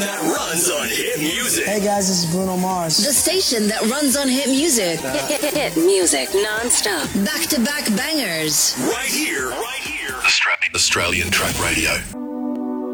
that runs on hit music. Hey guys, this is Bruno Mars. The station that runs on hit music. Hit music non-stop. Back-to-back bangers. Right here. Australian Track Radio.